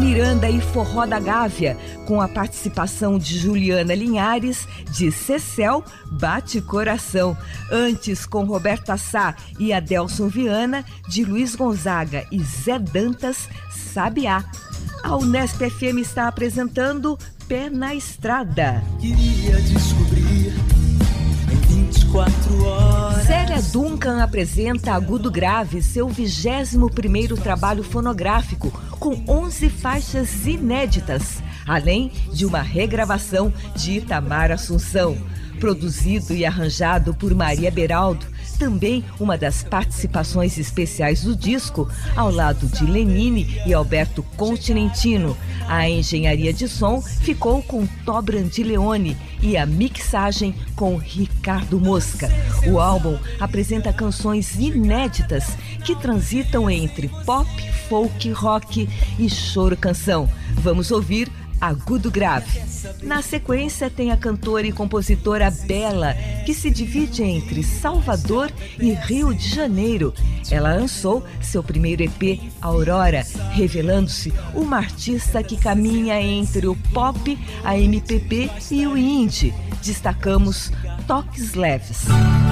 Miranda e Forró da Gávea, com a participação de Juliana Linhares, de Cecel, Bate Coração. Antes, com Roberta Sá e Adelson Viana, de Luiz Gonzaga e Zé Dantas, Sabiá. A Unesp FM está apresentando Pé na Estrada. Queria descobrir em 24 horas. Célia Duncan apresenta Agudo Grave, seu 21º trabalho fonográfico, com 11 faixas inéditas, além de uma regravação de Itamar Assunção. Produzido e arranjado por Maria Beraldo, também uma das participações especiais do disco, ao lado de Lenine e Alberto Continentino. A engenharia de som ficou com Tó Brandileone e a mixagem com Ricardo Mosca. O álbum apresenta canções inéditas que transitam entre pop, folk, rock e choro-canção. Vamos ouvir Agudo Grave. Na sequência tem a cantora e compositora Bela, que se divide entre Salvador e Rio de Janeiro. Ela lançou seu primeiro EP, Aurora, revelando-se uma artista que caminha entre o pop, a MPB e o indie. Destacamos Toques Leves.